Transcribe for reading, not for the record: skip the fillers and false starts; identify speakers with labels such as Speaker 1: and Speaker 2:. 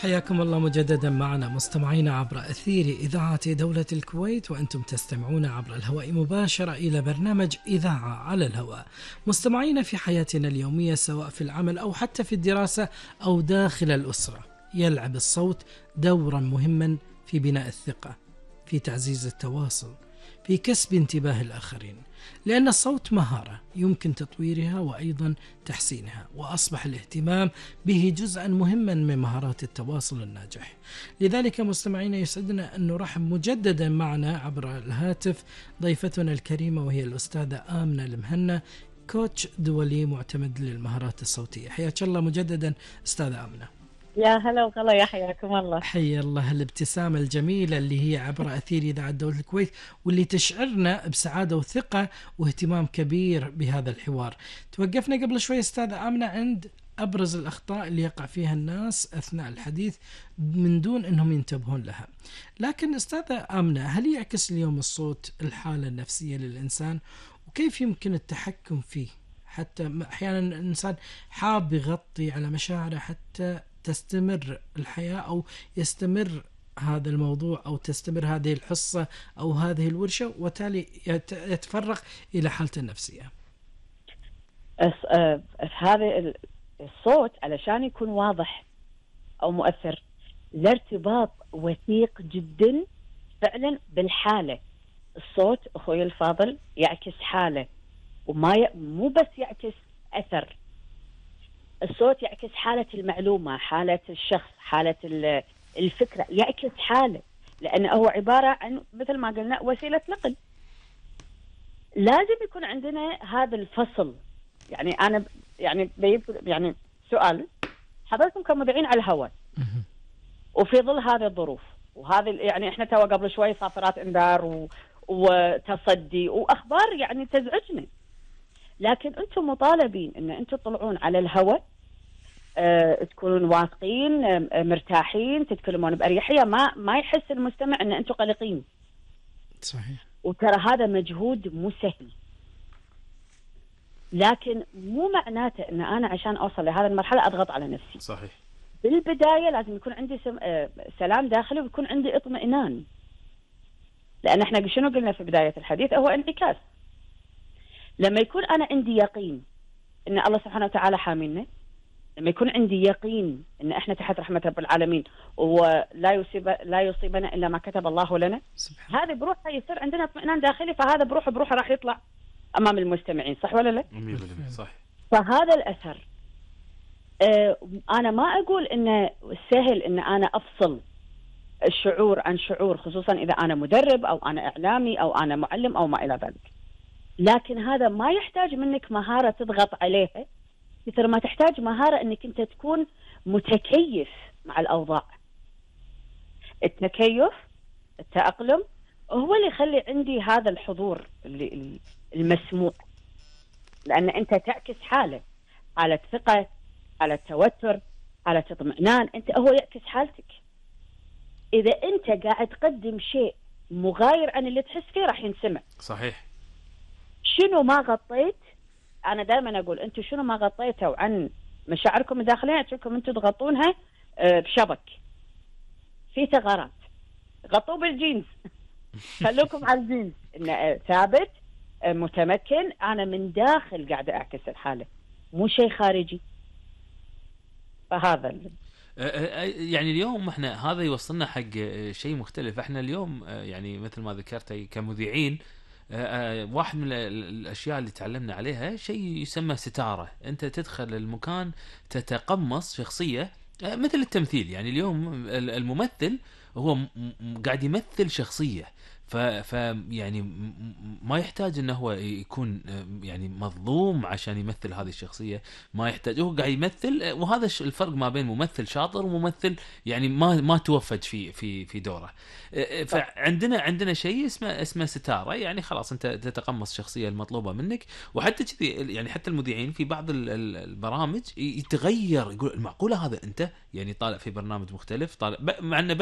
Speaker 1: حياكم الله مجددا معنا مستمعين عبر أثير إذاعة دولة الكويت، وأنتم تستمعون عبر الهواء مباشرة إلى برنامج إذاعة على الهواء. مستمعين في حياتنا اليومية سواء في العمل أو حتى في الدراسة أو داخل الأسرة، يلعب الصوت دورا مهما في بناء الثقة، في تعزيز التواصل، في كسب انتباه الآخرين، لأن الصوت مهارة يمكن تطويرها وأيضا تحسينها، وأصبح الاهتمام به جزءا مهما من مهارات التواصل الناجح. لذلك مستمعين يسعدنا أن نرحب مجددا معنا عبر الهاتف ضيفتنا الكريمة، وهي الأستاذة آمنة المهنا، كوتش دولي معتمد للمهارات الصوتية. حياك الله مجددا أستاذة آمنة.
Speaker 2: يا هلا وغلا، يا حياكم الله.
Speaker 1: حيا الله الابتسامة الجميلة اللي هي عبر أثير إذاعة دولة الكويت، واللي تشعرنا بسعادة وثقة واهتمام كبير بهذا الحوار. توقفنا قبل شوي أستاذة آمنة عند أبرز الأخطاء اللي يقع فيها الناس أثناء الحديث من دون أنهم ينتبهون لها. لكن أستاذة آمنة، هل يعكس اليوم الصوت الحالة النفسية للإنسان، وكيف يمكن التحكم فيه؟ حتى أحيانا الإنسان حاب يغطي على مشاعره حتى تستمر الحياة أو يستمر هذا الموضوع أو تستمر هذه الحصة أو هذه الورشة، وتالي يتفرغ إلى حالته النفسية.
Speaker 2: هذا الصوت علشان يكون واضح أو مؤثر لارتباط وثيق جدا فعلا بالحالة. الصوت أخوي الفاضل يعكس حالة، مو بس يعكس أثر. الصوت يعكس حالة المعلومة، حالة الشخص، حالة الفكرة، يعكس حالة، لأنه هو عبارة عن مثل ما قلنا وسيلة نقل. لازم يكون عندنا هذا الفصل. يعني أنا يعني سؤال، حضرتكم كمذيعين على الهواء وفي ظل هذه الظروف وهذه يعني إحنا توا قبل شوي صافرات إنذار وتصدي وأخبار يعني تزعجنا، لكن أنتم مطالبين أن أنتم تطلعون على الهواء، تكونون واثقين، مرتاحين، تتكلمون بأريحية، ما يحس المستمع أن أنتم قلقين.
Speaker 1: صحيح.
Speaker 2: وترى هذا مجهود مو سهل، لكن مو معناته أن أنا عشان أوصل لهذه المرحلة أضغط على نفسي.
Speaker 3: صحيح.
Speaker 2: بالبداية لازم يكون عندي سلام داخلي، ويكون عندي اطمئنان، لأن إحنا شنو قلنا في بداية الحديث؟ هو انعكاس. لما يكون أنا عندي يقين أن الله سبحانه وتعالى حامينا، لما يكون عندي يقين أن إحنا تحت رحمة رب العالمين ولا يصيبنا إلا ما كتب الله لنا، هذا بروحه يصير عندنا اطمئنان داخلي، فهذا بروحه راح يطلع أمام المستمعين. صح ولا لا؟
Speaker 3: 100% صح.
Speaker 2: فهذا الأثر. أنا ما أقول إنه سهل إن أنا أفصل الشعور عن شعور، خصوصا إذا أنا مدرب أو أنا إعلامي أو أنا معلم أو ما إلى ذلك، لكن هذا ما يحتاج منك مهارة تضغط عليها مثل ما تحتاج مهارة أنك أنت تكون متكيف مع الأوضاع. التكيف، التأقلم، هو اللي يخلي عندي هذا الحضور المسموع، لأن أنت تعكس حالة ثقة، حالة توتر، حالة اطمئنان. هو يعكس حالتك. إذا أنت قاعد تقدم شيء مغاير عن اللي تحس فيه راح ينسمع.
Speaker 3: صحيح.
Speaker 2: شنو ما غطيت، أنا دائما أقول أنتوا شنو ما غطيتوا عن مشاعركم الداخلية تشوفكم أنتوا تغطونها بشبك في ثغرات. غطوه بالجينز خلوكم على الجينز، إنه ثابت متمكن. أنا من داخل قاعدة أعكس الحالة، مو شيء خارجي. فهذا
Speaker 3: يعني اليوم احنا هذا يوصلنا حق شيء مختلف. احنا اليوم يعني مثل ما ذكرت كمذيعين، واحد من الأشياء اللي تعلمنا عليها شيء يسمى ستارة. أنت تدخل المكان تتقمص شخصية مثل التمثيل. يعني اليوم الممثل هو قاعد يمثل شخصية، يعني ما يحتاج انه هو يكون يعني مظلوم عشان يمثل هذه الشخصية، ما يحتاج، هو قاعد يمثل. وهذا الفرق ما بين ممثل شاطر وممثل يعني ما توفج في دوره. فعندنا شيء اسمه ستارة. يعني خلاص انت تتقمص شخصية المطلوبة منك. وحتى كذي يعني حتى المذيعين في بعض البرامج يتغير، يقول معقولة هذا انت يعني طالع في برنامج مختلف، طالع مع انه